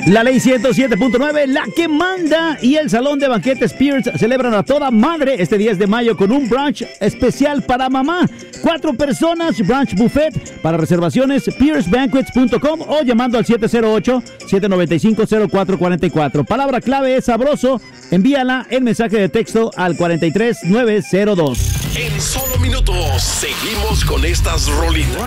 La ley 107.9, la que manda, y el Salón de Banquetes Pierce celebran a toda madre este 10 de mayo con un brunch especial para mamá. 4 personas, brunch buffet. Para reservaciones, piercebanquets.com o llamando al 708-795-0444. Palabra clave es sabroso. Envíala en mensaje de texto al 43902. En solo minutos seguimos con estas rolitas.